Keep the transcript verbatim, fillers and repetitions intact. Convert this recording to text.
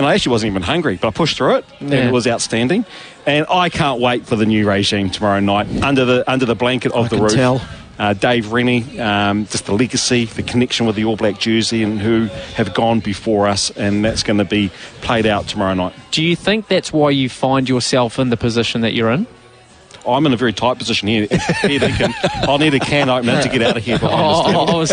and I actually wasn't even hungry, but I pushed through it, Yeah. and it was outstanding. And I can't wait for the new regime tomorrow night under the under the blanket of I the can roof. tell. Uh, Dave Rennie, um, just the legacy, the connection with the All Black jersey, and who have gone before us, and that's going to be played out tomorrow night. Do you think that's why you find yourself in the position that you're in? I'm in a very tight position here. here they can, I'll need a can opener to get out of here behind this Oh, table. I was